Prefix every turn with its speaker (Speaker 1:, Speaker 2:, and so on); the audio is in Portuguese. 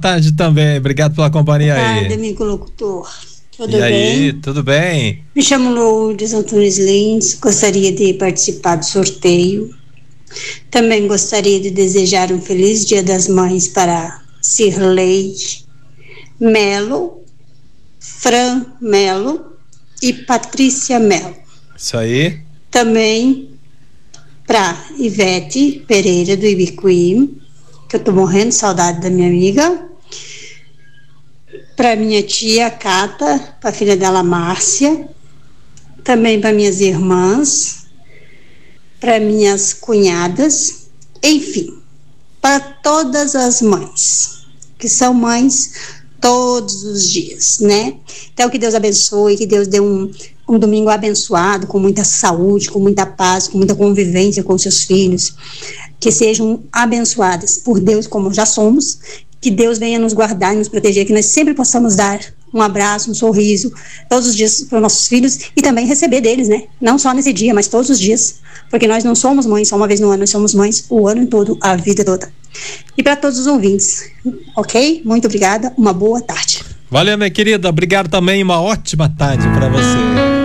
Speaker 1: tarde também. Obrigado pela companhia
Speaker 2: Boa
Speaker 1: aí.
Speaker 2: tarde, amigo locutor. Tudo
Speaker 1: e
Speaker 2: bem?
Speaker 1: aí, tudo bem?
Speaker 2: Me chamo Lourdes Antunes Lins, gostaria de participar do sorteio. Também gostaria de desejar um feliz Dia das Mães para Cirlei Melo, Fran Melo e Patrícia Melo.
Speaker 1: Isso aí.
Speaker 2: Também para Ivete Pereira do Ibicuí, que eu tô morrendo de saudade da minha amiga. Para minha tia Cata, para a filha dela Márcia. Também para minhas irmãs, para minhas cunhadas, enfim, para todas as mães, que são mães todos os dias, né? Então, que Deus abençoe, que Deus dê um domingo abençoado, com muita saúde, com muita paz, com muita convivência com seus filhos, que sejam abençoadas por Deus, como já somos, que Deus venha nos guardar e nos proteger, que nós sempre possamos dar um abraço, um sorriso, todos os dias para os nossos filhos e também receber deles, né? Não só nesse dia, mas todos os dias, porque nós não somos mães só uma vez no ano, nós somos mães o ano todo, a vida toda. E para todos os ouvintes, ok? Muito obrigada, uma boa tarde.
Speaker 1: Valeu, minha querida, obrigado também, uma ótima tarde para você.